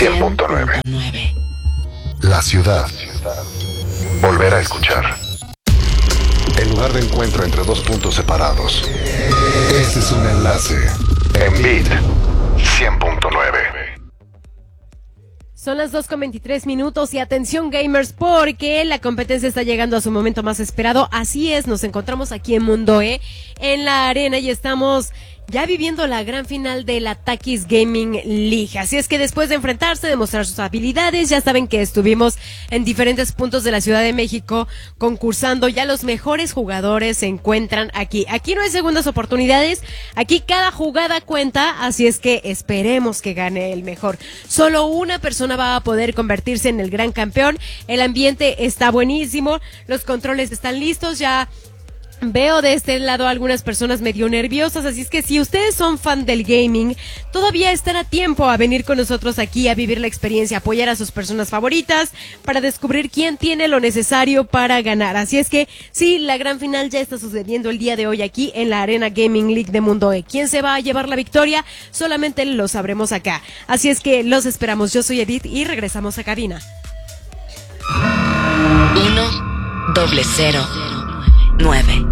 100.9. La ciudad. Volver a escuchar. El lugar de encuentro entre dos puntos separados. Este es un enlace. En Beat 100.9. Son las 2:23 y atención gamers porque la competencia está llegando a su momento más esperado. Así es, nos encontramos aquí en Mundo E, en la arena y estamos ya viviendo la gran final de la Takis Gaming League. Así es que después de enfrentarse, demostrar sus habilidades, ya saben que estuvimos en diferentes puntos de la Ciudad de México concursando. Ya los mejores jugadores se encuentran aquí. Aquí no hay segundas oportunidades, aquí cada jugada cuenta, así es que esperemos que gane el mejor. Solo una persona va a poder convertirse en el gran campeón. El ambiente está buenísimo, los controles están listos, ya veo de este lado algunas personas medio nerviosas, así es que si ustedes son fan del gaming, todavía están a tiempo a venir con nosotros aquí a vivir la experiencia, apoyar a sus personas favoritas para descubrir quién tiene lo necesario para ganar. Así es que sí, la gran final ya está sucediendo el día de hoy aquí en la Arena Gaming League de Mundo E. ¿Quién se va a llevar la victoria? Solamente lo sabremos acá. Así es que los esperamos. Yo soy Edith y regresamos a cabina. 10009